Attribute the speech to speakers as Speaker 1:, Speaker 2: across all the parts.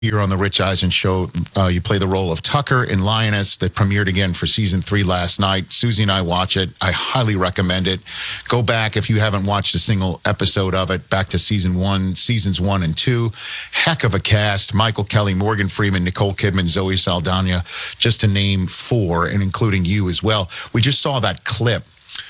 Speaker 1: You're on the Rich Eisen Show. You play the role of Tucker in Lioness that premiered again for season 3 last night. Susie and I watch it. I highly recommend it. Go back if you haven't watched a single episode of it. Back to seasons 1 and 2. Heck of a cast. Michael Kelly, Morgan Freeman, Nicole Kidman, Zoe Saldana, just to name 4, and including you as well. We just saw that clip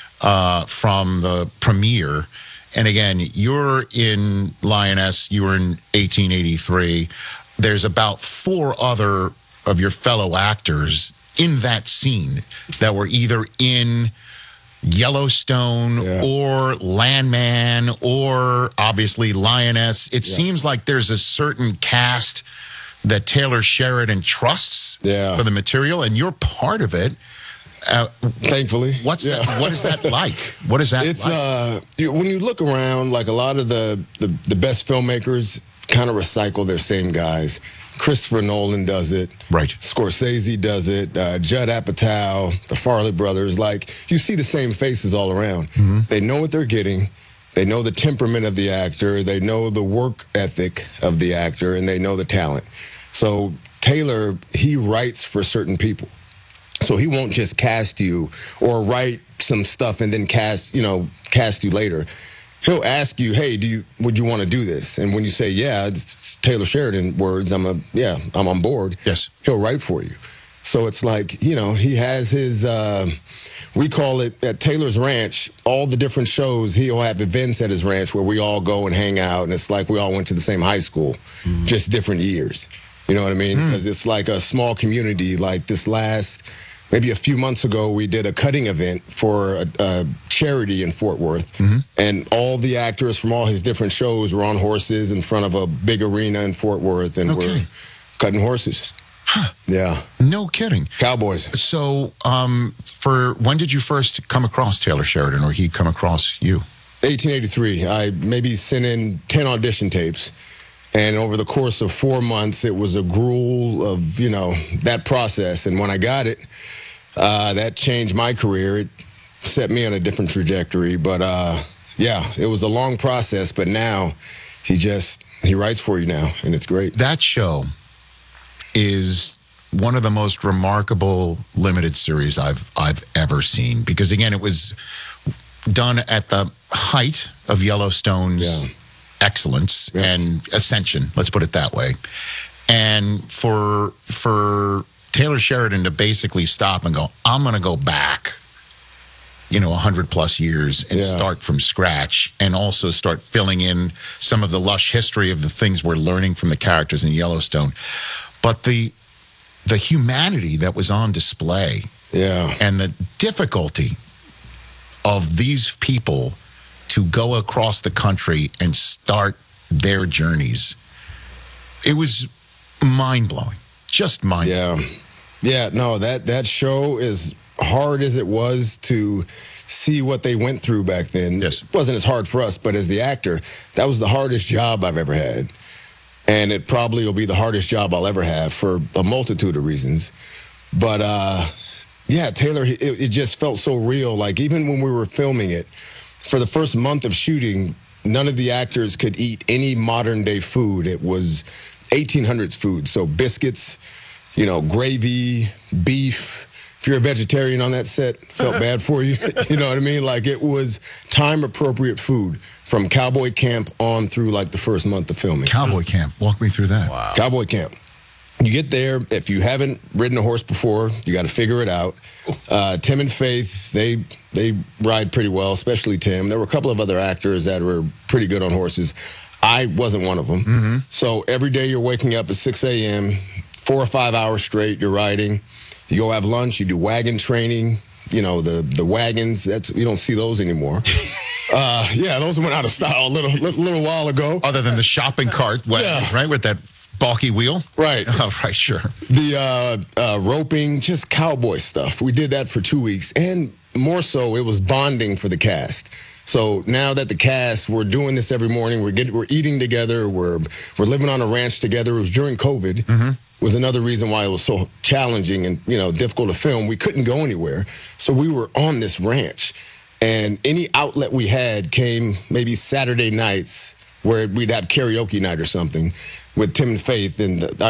Speaker 1: from the premiere. And again, you're in Lioness. You were in 1883. There's about 4 other of your fellow actors in that scene that were either in Yellowstone or Landman or obviously Lioness. It seems like there's a certain cast that Taylor Sheridan trusts for the material, and you're part of it.
Speaker 2: Thankfully.
Speaker 1: What's that? What is that like? What is that like?
Speaker 2: When you look around, like a lot of the best filmmakers kind of recycle their same guys. Christopher Nolan does it.
Speaker 1: Right.
Speaker 2: Scorsese does it. Judd Apatow, the Farley brothers. Like, you see the same faces all around. Mm-hmm. They know what they're getting. They know the temperament of the actor. They know the work ethic of the actor, and they know the talent. So Taylor, he writes for certain people. So he won't just cast you or write some stuff and then cast you later. He'll ask you, hey, would you want to do this? And when you say, yeah, it's Taylor Sheridan words, I'm on board.
Speaker 1: Yes.
Speaker 2: He'll write for you. So it's like, he has his, we call it at Taylor's Ranch, all the different shows, he'll have events at his ranch where we all go and hang out. And it's like we all went to the same high school, just different years. You know what I mean? Because it's like a small community. Like maybe a few months ago, we did a cutting event for a charity in Fort Worth. Mm-hmm. And all the actors from all his different shows were on horses in front of a big arena in Fort Worth, and we're cutting horses.
Speaker 1: Huh.
Speaker 2: Yeah.
Speaker 1: No kidding.
Speaker 2: Cowboys.
Speaker 1: So when did you first come across Taylor Sheridan, or he come across you?
Speaker 2: 1883. I maybe sent in 10 audition tapes. And over the course of 4 months, it was a gruel of, that process. And when I got it, that changed my career. It set me on a different trajectory. But, it was a long process. But now he writes for you now, and it's great.
Speaker 1: That show is one of the most remarkable limited series I've ever seen. Because, again, it was done at the height of Yellowstone's excellence and ascension, let's put it that way. And for Taylor Sheridan to basically stop and go, I'm going to go back 100 plus years and start from scratch, and also start filling in some of the lush history of the things we're learning from the characters in Yellowstone. But the humanity that was on display and the difficulty of these people to go across the country and start their journeys. It was mind-blowing. Just mind-blowing.
Speaker 2: Yeah, no, that show, as hard as it was to see what they went through back then, it wasn't as hard for us, but as the actor, that was the hardest job I've ever had. And it probably will be the hardest job I'll ever have for a multitude of reasons. But, Taylor, it just felt so real. Like, even when we were filming it, for the first month of shooting, none of the actors could eat any modern day food. It was 1800s food. So biscuits, gravy, beef. If you're a vegetarian on that set, felt bad for you. You know what I mean? Like, it was time appropriate food from cowboy camp on through like the first month of filming.
Speaker 1: Cowboy camp. Walk me through that.
Speaker 2: Wow. Cowboy camp. You get there, if you haven't ridden a horse before, you got to figure it out. Tim and Faith, they ride pretty well, especially Tim. There were a couple of other actors that were pretty good on horses. I wasn't one of them. Mm-hmm. So every day you're waking up at 6 a.m., 4 or 5 hours straight, you're riding. You go have lunch, you do wagon training. The wagons, you don't see those anymore. Those went out of style a little while ago.
Speaker 1: Other than the shopping cart, right, with that balky wheel?
Speaker 2: Right.
Speaker 1: Oh, right, sure.
Speaker 2: The roping, just cowboy stuff. We did that for 2 weeks. And more so, it was bonding for the cast. So now that the cast, we're doing this every morning, we're eating together, we're living on a ranch together. It was during COVID. Mm-hmm. Was another reason why it was so challenging and, difficult to film. We couldn't go anywhere. So we were on this ranch. And any outlet we had came maybe Saturday nights where we'd have karaoke night or something with Tim and Faith, and